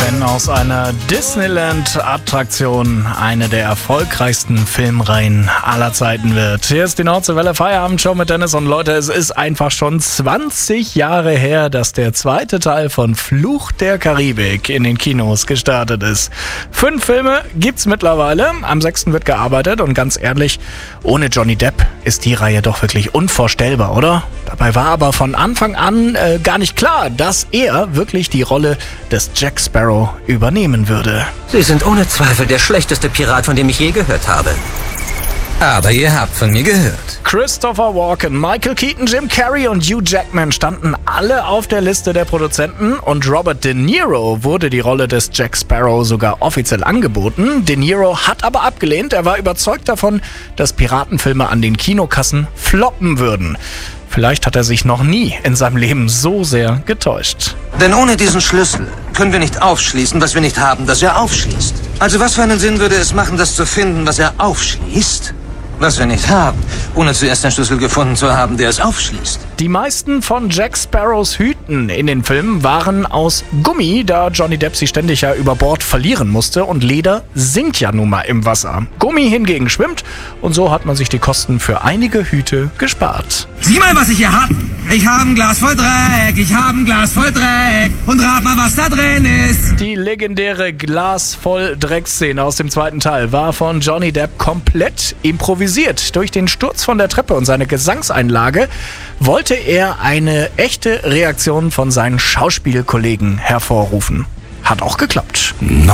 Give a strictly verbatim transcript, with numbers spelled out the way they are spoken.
Wenn aus einer Disneyland-Attraktion eine der erfolgreichsten Filmreihen aller Zeiten wird. Hier ist die Nordseewelle Feierabendshow mit Dennis und Leute, es ist einfach schon zwanzig Jahre her, dass der zweite Teil von Fluch der Karibik in den Kinos gestartet ist. Fünf Filme gibt's mittlerweile, am sechsten wird gearbeitet und ganz ehrlich, ohne Johnny Depp ist die Reihe doch wirklich unvorstellbar, oder? Dabei war aber von Anfang an äh, gar nicht klar, dass er wirklich die Rolle des Jack Sparrow übernehmen würde. Sie sind ohne Zweifel der schlechteste Pirat, von dem ich je gehört habe. Aber ihr habt von mir gehört. Christopher Walken, Michael Keaton, Jim Carrey und Hugh Jackman standen alle auf der Liste der Produzenten und Robert De Niro wurde die Rolle des Jack Sparrow sogar offiziell angeboten. De Niro hat aber abgelehnt. Er war überzeugt davon, dass Piratenfilme an den Kinokassen floppen würden. Vielleicht hat er sich noch nie in seinem Leben so sehr getäuscht. Denn ohne diesen Schlüssel können wir nicht aufschließen, was wir nicht haben, das er aufschließt. Also was für einen Sinn würde es machen, das zu finden, was er aufschließt? Was wir nicht haben, ohne zuerst den Schlüssel gefunden zu haben, der es aufschließt. Die meisten von Jack Sparrows Hüten in den Filmen waren aus Gummi, da Johnny Depp sie ständig ja über Bord verlieren musste und Leder sinkt ja nun mal im Wasser. Gummi hingegen schwimmt und so hat man sich die Kosten für einige Hüte gespart. Sieh mal, was ich hier hab. Ich hab ein Glas voll Dreck, ich hab ein Glas voll Dreck und rat mal, was da drin ist. Die legendäre Glas voll Dreck-Szene aus dem zweiten Teil war von Johnny Depp komplett improvisiert. Durch den Sturz von der Treppe und seine Gesangseinlage wollte er eine echte Reaktion von seinen Schauspielkollegen hervorrufen. Hat auch geklappt. No.